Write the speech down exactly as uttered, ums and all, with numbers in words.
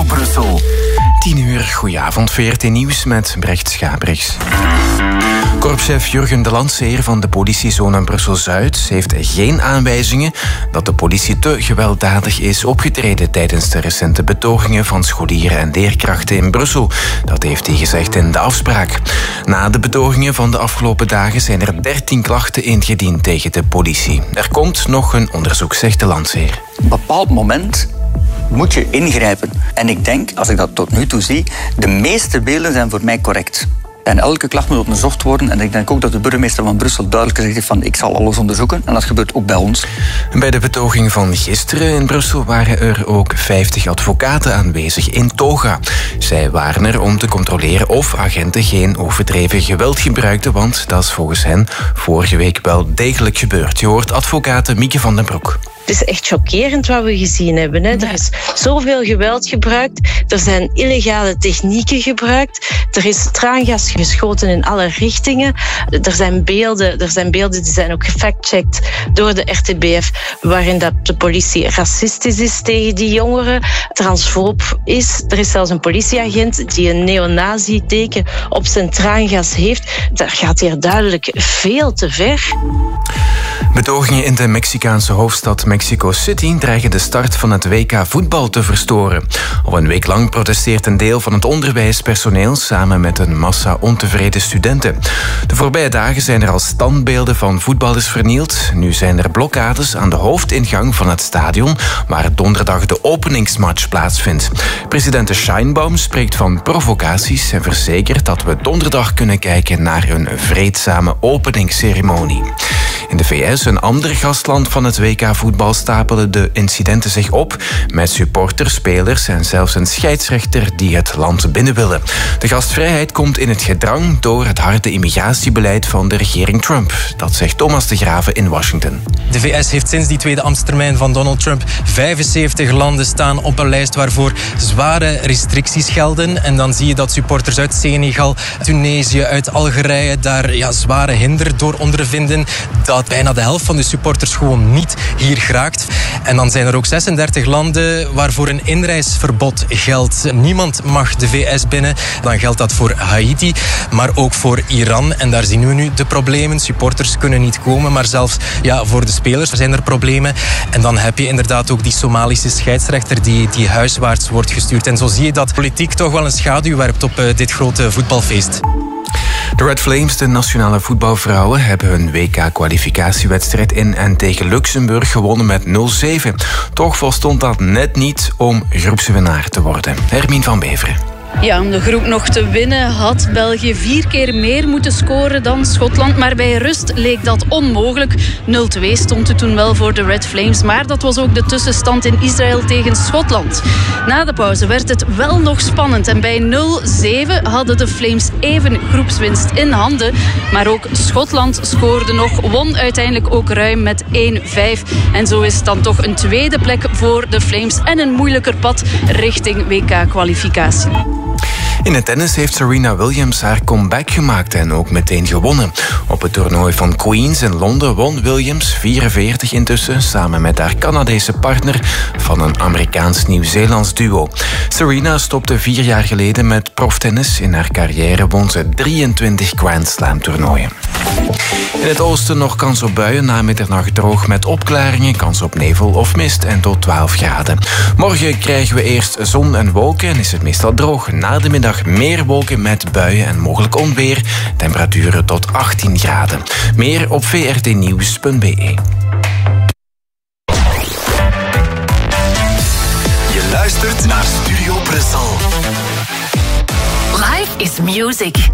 Studio Brussel. tien uur, goedenavond, V R T Nieuws met Brecht Schabrichs. Korpschef Jurgen de Landseer van de politiezone Brussel-Zuid heeft geen aanwijzingen dat de politie te gewelddadig is opgetreden tijdens de recente betogingen van scholieren en leerkrachten in Brussel. Dat heeft hij gezegd in de afspraak. Na de betogingen van de afgelopen dagen zijn er dertien klachten ingediend tegen de politie. Er komt nog een onderzoek, zegt de Landseer. Op een bepaald moment moet je ingrijpen. En ik denk, als ik dat tot nu toe zie, de meeste beelden zijn voor mij correct. En elke klacht moet onderzocht worden. En ik denk ook dat de burgemeester van Brussel duidelijk gezegd heeft van ik zal alles onderzoeken. En dat gebeurt ook bij ons. Bij de betoging van gisteren in Brussel waren er ook vijftig advocaten aanwezig in toga. Zij waren er om te controleren of agenten geen overdreven geweld gebruikten, want dat is volgens hen vorige week wel degelijk gebeurd. Je hoort advocaat Mieke van den Broek. Het is echt chockerend wat we gezien hebben. Hè. Er is zoveel geweld gebruikt. Er zijn illegale technieken gebruikt. Er is traangas geschoten in alle richtingen. Er zijn beelden, er zijn beelden die zijn ook gefactcheckt door de R T B F, waarin dat de politie racistisch is tegen die jongeren, transfoob is. Er is zelfs een politieagent die een neonazi-teken op zijn traangas heeft. Dat gaat hier duidelijk veel te ver. Betogingen in de Mexicaanse hoofdstad Mexico City dreigen de start van het W K voetbal te verstoren. Al een week lang protesteert een deel van het onderwijspersoneel samen met een massa ontevreden studenten. De voorbije dagen zijn er al standbeelden van voetballers vernield. Nu zijn er blokkades aan de hoofdingang van het stadion waar donderdag de openingsmatch plaatsvindt. President Scheinbaum spreekt van provocaties en verzekert dat we donderdag kunnen kijken naar een vreedzame openingsceremonie. In de V S, een ander gastland van het W K voetbal, stapelen de incidenten zich op met supporters, spelers en zelfs een scheidsrechter die het land binnen willen. De gastvrijheid komt in het gedrang door het harde immigratiebeleid van de regering Trump. Dat zegt Thomas de Graven in Washington. De V S heeft sinds die tweede ambtstermijn van Donald Trump vijfenzeventig landen staan op een lijst waarvoor zware restricties gelden. En dan zie je dat supporters uit Senegal, Tunesië, uit Algerije daar ja, zware hinder door ondervinden. Dat bijna de helft van de supporters gewoon niet hier geraakt. En dan zijn er ook zesendertig landen waarvoor een inreisverbod geldt. Niemand mag de V S binnen. Dan geldt dat voor Haiti, maar ook voor Iran. En daar zien we nu de problemen. Supporters kunnen niet komen, maar zelfs ja, voor de spelers zijn er problemen. En dan heb je inderdaad ook die Somalische scheidsrechter die, die huiswaarts wordt gestuurd. En zo zie je dat politiek toch wel een schaduw werpt op uh, dit grote voetbalfeest. De Red Flames, de nationale voetbalvrouwen, hebben hun W K-kwalificatiewedstrijd in en tegen Luxemburg gewonnen met nul zeven. Toch volstond dat net niet om groepswinnaar te worden. Hermine van Beveren. Ja, om de groep nog te winnen had België vier keer meer moeten scoren dan Schotland. Maar bij rust leek dat onmogelijk. nul twee stond het toen wel voor de Red Flames. Maar dat was ook de tussenstand in Israël tegen Schotland. Na de pauze werd het wel nog spannend. En bij nul zeven hadden de Flames even groepswinst in handen. Maar ook Schotland scoorde nog. Won uiteindelijk ook ruim met één vijf. En zo is het dan toch een tweede plek voor de Flames. En een moeilijker pad richting W K-kwalificatie. In het tennis heeft Serena Williams haar comeback gemaakt en ook meteen gewonnen. Op het toernooi van Queens in Londen won Williams vierenveertig intussen samen met haar Canadese partner van een Amerikaans-Nieuw-Zeelands duo. Serena stopte vier jaar geleden met proftennis. In haar carrière won ze drieëntwintig Grand Slam toernooien. In het oosten nog kans op buien, na middernacht droog met opklaringen, kans op nevel of mist en tot twaalf graden. Morgen krijgen we eerst zon en wolken en is het meestal droog. Na de middag meer wolken met buien en mogelijk onweer. Temperaturen tot achttien graden. Meer op v r t nieuws punt b e. Je luistert naar Studio Brussel. Life is music.